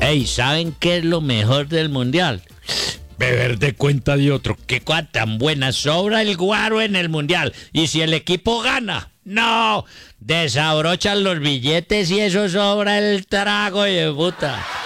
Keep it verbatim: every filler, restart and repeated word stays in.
Ey, ¿saben qué es lo mejor del mundial? Beber de cuenta de otro. Qué cosa tan buena. Sobra el guaro en el mundial. Y si el equipo gana, no, desabrochan los billetes y eso sobra el trago de puta.